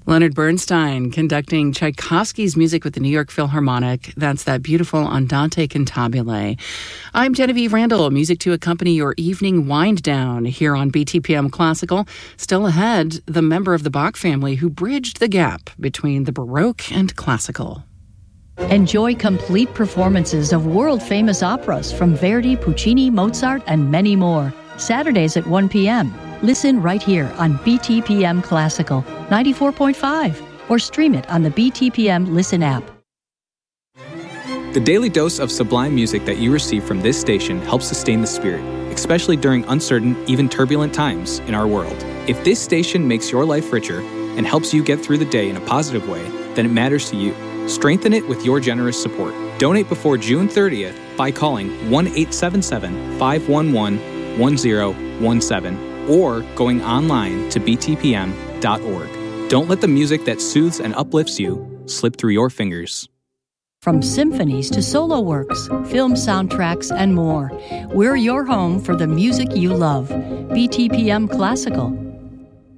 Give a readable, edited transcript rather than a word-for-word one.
Leonard Bernstein conducting Tchaikovsky's music with the New York Philharmonic. That's that beautiful Andante Cantabile. I'm Genevieve Randall. Music to accompany your evening wind down here on BTPM Classical. Still ahead, the member of the Bach family who bridged the gap between the Baroque and Classical. Enjoy complete performances of world-famous operas from Verdi, Puccini, Mozart, and many more. Saturdays at 1 p.m. Listen right here on BTPM Classical 94.5 or stream it on the BTPM Listen app. The daily dose of sublime music that you receive from this station helps sustain the spirit, especially during uncertain, even turbulent times in our world. If this station makes your life richer and helps you get through the day in a positive way, then it matters to you. Strengthen it with your generous support. Donate before June 30th by calling 1-877-511-1017 or going online to btpm.org. Don't let the music that soothes and uplifts you slip through your fingers. From symphonies to solo works, film soundtracks, and more, we're your home for the music you love. BTPM Classical